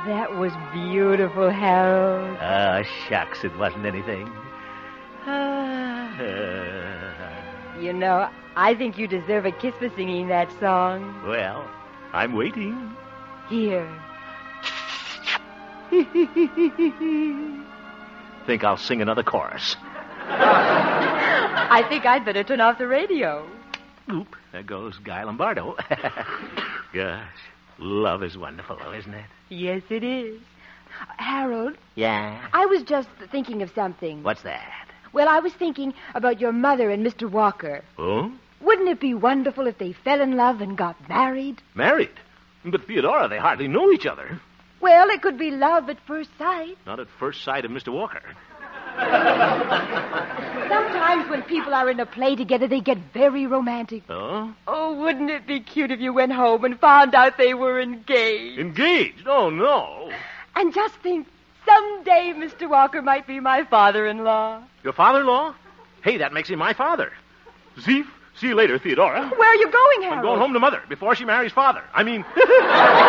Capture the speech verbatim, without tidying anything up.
That was beautiful, Harold. Ah, shucks, it wasn't anything. Ah, You know, I think you deserve a kiss for singing that song. well, I'm waiting. Here. Think I'll sing another chorus. I think I'd better turn off the radio. Oop, there goes Guy Lombardo. Gosh, love is wonderful, though, isn't it? Yes, it is. Harold, Yeah? I was just thinking of something. What's that? Well, I was thinking about your mother and Mister Walker. Oh? Wouldn't it be wonderful if they fell in love and got married? Married? But, Theodora, they hardly know each other. Well, it could be love at first sight. Not at first sight of Mister Walker. Sometimes when people are in a play together, they get very romantic. Oh? Oh, wouldn't it be cute if you went home and found out they were engaged? Engaged? Oh, no. And just think, someday Mister Walker might be my father-in-law. Your father-in-law? Hey, that makes him my father. Zeef, see you later, Theodora. Where are you going, Harold? I'm going home to Mother before she marries Father. I mean...